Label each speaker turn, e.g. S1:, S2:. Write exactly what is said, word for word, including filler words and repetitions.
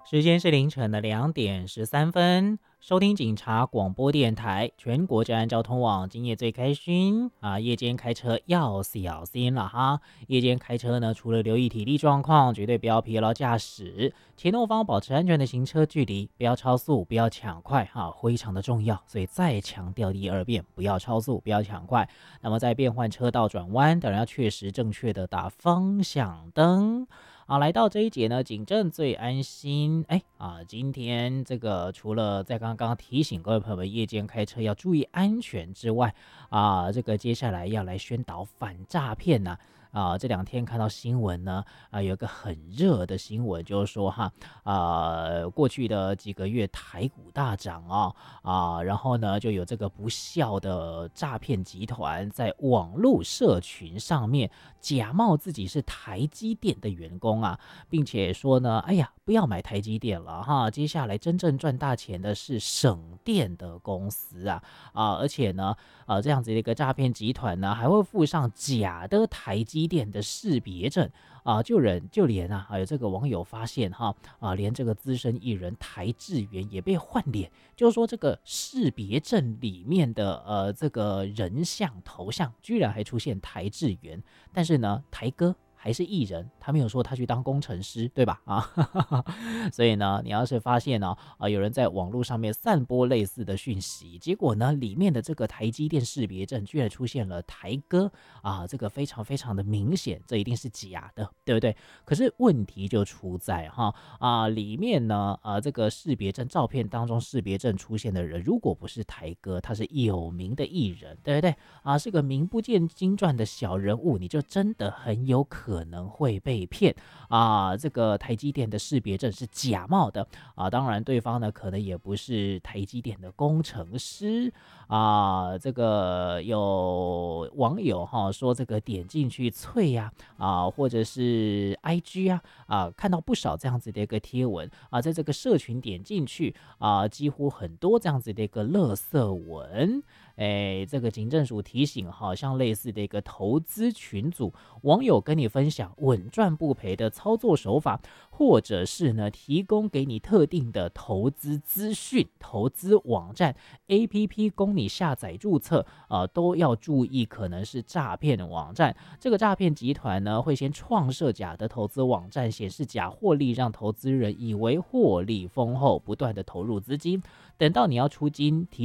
S1: 时间是凌晨的两点十三分，收听警察广播电台全国治安交通网，今夜最开心啊！夜间开车要小心了哈！夜间开车呢，除了留意体力状况，绝对不要疲劳驾驶，前后方保持安全的行车距离，不要超速，不要抢快哈，非常的重要。所以再强调第二遍，不要超速，不要抢快。那么在变换车道转弯，当然要确实正确的打方向灯。啊，来到这一节呢，警政最安心。哎啊，今天这个除了在刚刚提醒各位朋友们夜间开车要注意安全之外，啊，这个接下来要来宣导反诈骗呢、啊。这两天看到新闻呢，啊，有一个很热的新闻，就是说哈，啊，过去的几个月台股大涨啊，啊，然后呢，就有这个不孝的诈骗集团在网络社群上面假冒自己是台积电的员工啊，并且说呢，哎呀，不要买台积电了哈，接下来真正赚大钱的是省电的公司啊，啊，而且呢，呃，这样子的一个诈骗集团呢，还会附上假的台积电的识别证啊，就人就连啊，还有这个网友发现哈，啊，连这个资深艺人台志源也被换脸，就是说这个识别证里面的呃这个人像头像，居然还出现台志源，但是呢，台哥还是艺人，他没有说他去当工程师，对吧？啊，所以呢，你要是发现呢、啊，有人在网络上面散播类似的讯息，结果呢，里面的这个台积电识别证居然出现了台哥啊，这个非常非常的明显，这一定是假的，对不对？可是问题就出在哈啊，里面呢啊，这个识别证照片当中识别证出现的人，如果不是台哥，他是有名的艺人，对不对？啊，是个名不见经传的小人物，你就真的很有可能会被骗啊！这个台积电的识别证是假冒的啊，当然对方呢可能也不是台积电的工程师啊。这个有网友哈、说，这个点进去脆呀 啊, 啊，或者是 I G 啊啊，看到不少这样子的一个贴文啊，在这个社群点进去啊，几乎很多这样子的一个垃圾文。哎，这个警政署提醒，好像类似的一个投资群组，网友跟你分享稳赚不赔的操作手法，或者是呢提供给你特定的投资资讯、投资网站、A P P 供你下载注册，呃，都要注意可能是诈骗网站。这个诈骗集团呢会先创设假的投资网站，显示假获利，让投资人以为获利丰厚，不断的投入资金，等到你要出金提